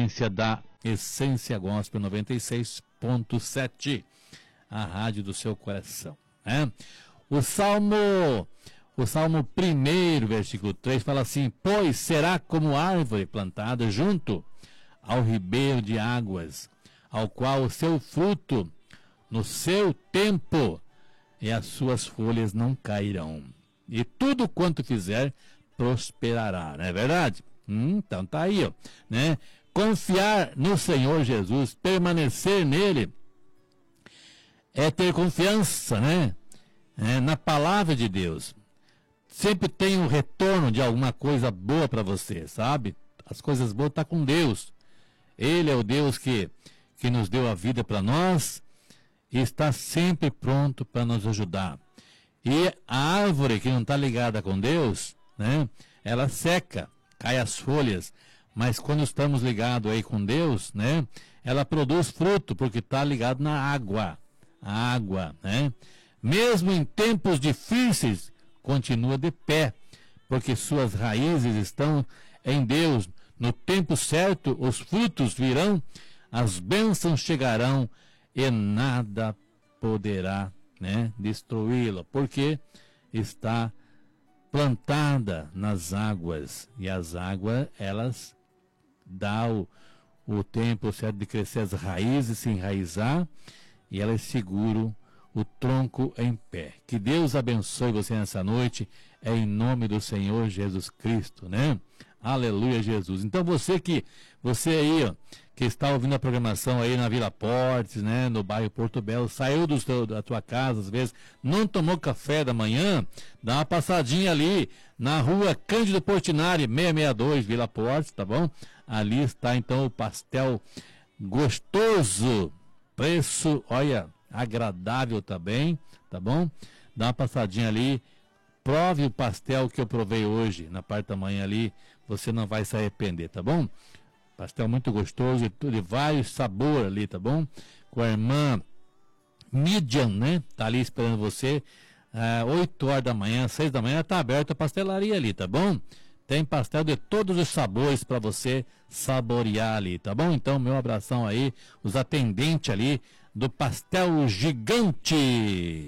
sequência da Essência Gospel 96.7, a rádio do seu coração, né? O Salmo 1, versículo 3, fala assim: pois será como árvore plantada junto ao ribeiro de águas, ao qual o seu fruto no seu tempo, e as suas folhas não cairão, e tudo quanto fizer prosperará. Não é verdade? Então tá aí, ó, né? Confiar no Senhor Jesus, permanecer nele, é ter confiança, né? Na palavra de Deus. Sempre tem um retorno de alguma coisa boa para você, sabe? As coisas boas estão com Deus. Ele é o Deus que nos deu a vida para nós e está sempre pronto para nos ajudar. E a árvore que não está ligada com Deus, né? Ela seca, cai as folhas. Mas quando estamos ligados aí com Deus, né? Ela produz fruto porque está ligado na água. A água, né? Mesmo em tempos difíceis, continua de pé, porque suas raízes estão em Deus. No tempo certo, os frutos virão, as bênçãos chegarão e nada poderá, né, destruí-la, porque está plantada nas águas, e as águas, elas dão o tempo certo de crescer as raízes, se enraizar, e elas seguram o tronco em pé. Que Deus abençoe você nessa noite, em nome do Senhor Jesus Cristo, né? Aleluia, Jesus. Então você aí, ó, que está ouvindo a programação aí na Vila Portes, né, no bairro Porto Belo, saiu da tua casa, às vezes, não tomou café da manhã, dá uma passadinha ali na rua Cândido Portinari, 662, Vila Portes, tá bom? Ali está então o pastel gostoso, preço, olha, agradável também, tá bom? Dá uma passadinha ali, prove o pastel que eu provei hoje, na parte da manhã ali, você não vai se arrepender, tá bom? Pastel muito gostoso, de vários sabores ali, tá bom? Com a irmã Midian, né? Tá ali esperando você, 8 horas da manhã, 6 da manhã, tá aberta a pastelaria ali, tá bom? Tem pastel de todos os sabores para você saborear ali, tá bom? Então, meu abração aí, os atendentes ali do Pastel Gigante.